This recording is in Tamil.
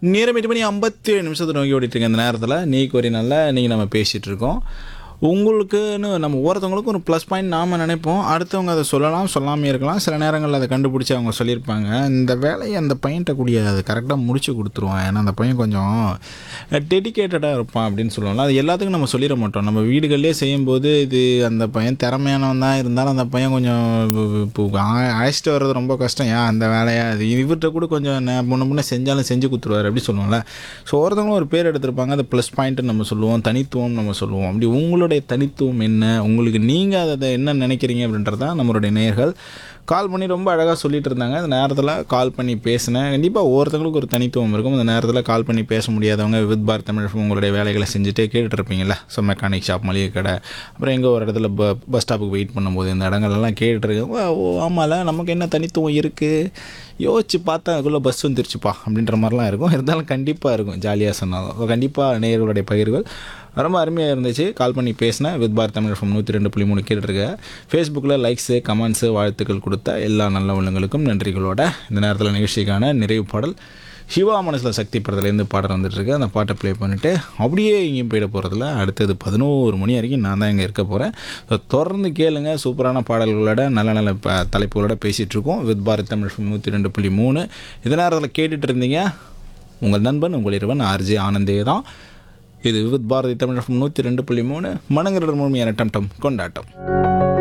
நேரம் 8 மணி 57 நிமிஷத்தை நோக்கி ஓடிட்டுருங்க. அந்த நேரத்தில் நீக்கு ஒரு நல்ல நீங்கள் நம்ம பேசிகிட்டு இருக்கோம். உங்களுக்குன்னு நம்ம ஒவ்வொருத்தவங்களுக்கும் ஒரு ப்ளஸ் பாயிண்ட் நாம் நினைப்போம். அடுத்தவங்க அதை சொல்லலாம், சொல்லாமல் இருக்கலாம். சில நேரங்களில் அதை கண்டுபிடிச்சி அவங்க சொல்லியிருப்பாங்க. இந்த வேலையை அந்த பையன்கிட்ட கூடிய அது கரெக்டாக முடிச்சு கொடுத்துருவான். ஏன்னா அந்த பையன் கொஞ்சம் டெடிக்கேட்டடாக இருப்பான் அப்படின்னு சொல்லுவாங்க. அது எல்லாத்துக்கும் நம்ம சொல்லிட மாட்டோம். நம்ம வீடுகளிலே செய்யும்போது இது அந்த பையன் திறமையானவன் தான் இருந்தாலும் அந்த பையன் கொஞ்சம் இப்போ அழைச்சிட்டு வர்றது ரொம்ப கஷ்டம். ஏன் அந்த வேலையை அது இவர்கிட்ட கூட கொஞ்சம் முன்ன செஞ்சாலும் செஞ்சு கொடுத்துருவார் அப்படி சொல்லுவோம்ல. ஸோ ஒருத்தவங்களும் ஒரு பேர் எடுத்திருப்பாங்க. அது ப்ளஸ் பாயிண்ட்டு நம்ம சொல்லுவோம், தனித்துவம் நம்ம சொல்லுவோம். அப்படி உங்களுடைய தனித்துவம் என்ன, உங்களுக்கு நீங்கள் அதை என்ன நினைக்கிறீங்க அப்படின்றதான் நம்மளுடைய நேயர்கள் கால் பண்ணி ரொம்ப அழகாக சொல்லிட்டு இருந்தாங்க. அந்த நேரத்தில் கால் பண்ணி பேசினேன். கண்டிப்பாக ஒவ்வொருத்தவங்களுக்கு ஒரு தனித்துவம் இருக்கும். அந்த நேரத்தில் கால் பண்ணி பேச முடியாதவங்க வித் பாரத் தமிழ் உங்களுடைய வேலைகளை செஞ்சுட்டே கேட்டுட்ருப்பீங்களா. ஸோ மெக்கானிக் ஷாப், மளிகை கடை, அப்புறம் எங்கே ஒரு இடத்துல பஸ் ஸ்டாப்புக்கு வெயிட் பண்ணும்போது இந்த இடங்கள்லாம் கேட்டுருக்கேன். ஓ ஆமாம்ல, நமக்கு என்ன தனித்துவம் இருக்குது, யோசிச்சு பார்த்தா அதுக்குள்ளே பஸ் வந்துருச்சுப்பா அப்படின்ற மாதிரிலாம் இருக்கும். இருந்தாலும் கண்டிப்பாக இருக்கும், ஜாலியாக சொன்னாலும். கண்டிப்பாக நேயர்களுடைய பகிர்வுகள் ரொம்ப அருமையாக இருந்துச்சு. கால் பண்ணி பேசினேன். வித் பாரத் தமிழ் FM 102.3 கேட்டுருக்கேன். ஃபேஸ்புக்கில் லைக்ஸு, கமெண்ட்ஸு, வாழ்த்துக்கள் கொடுத்த எல்லா நல்ல உள்ளங்களுக்கும் நன்றிகளோட இந்த நேரத்தில் நிகழ்ச்சிக்கான நிறைவு பாடல் சிவா மனசில் சக்தி படத்துலேருந்து பாடல் வந்துட்டுருக்கு. அந்த பாட்டை ப்ளே பண்ணிவிட்டு அப்படியே இங்கேயும் போயிட போகிறதில்ல. அடுத்தது 11 மணி வரைக்கும் நான் தான் இங்கே இருக்க போகிறேன். ஸோ தொடர்ந்து கேளுங்க. சூப்பரான பாடல்களோட நல்ல நல்ல தலைப்புகளோட பேசிகிட்ருக்கோம். வித் பாரத் தமிழ் FM 102.3 இந்த நேரத்தில் கேட்டுட்டு இருந்தீங்க. உங்கள் நண்பன், உங்கள் இருவன் RJ ஆனந்தே தான். இது வித் பாரதி தமிழ் FM 102.3 மனங்கிற முழுமையான டம் டம் கொண்டாட்டம்.